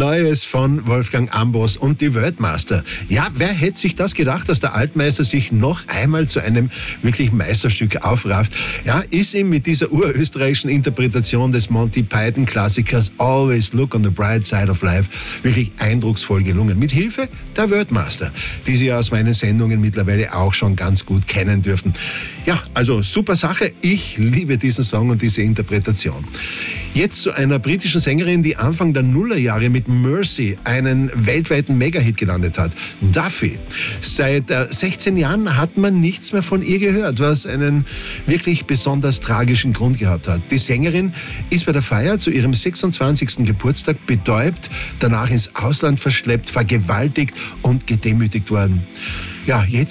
Neues von Wolfgang Ambros und die Worldmaster. Ja, wer hätte sich das gedacht, dass der Altmeister sich noch einmal zu einem wirklich Meisterstück aufrafft? Ja, ist ihm mit dieser urösterreichischen Interpretation des Monty Python-Klassikers Always Look on the Bright Side of Life wirklich eindrucksvoll gelungen. Mit Hilfe der Worldmaster, die Sie aus meinen Sendungen mittlerweile auch schon ganz gut kennen dürften. Ja, also super Sache. Ich liebe diesen Song und diese Interpretation. Jetzt zu einer britischen Sängerin, die Anfang der Nullerjahre mit Mercy einen weltweiten Megahit gelandet hat. Duffy. Seit 16 Jahren hat man nichts mehr von ihr gehört, was einen wirklich besonders tragischen Grund gehabt hat. Die Sängerin ist bei der Feier zu ihrem 26. Geburtstag betäubt, danach ins Ausland verschleppt, vergewaltigt und gedemütigt worden. Ja, jetzt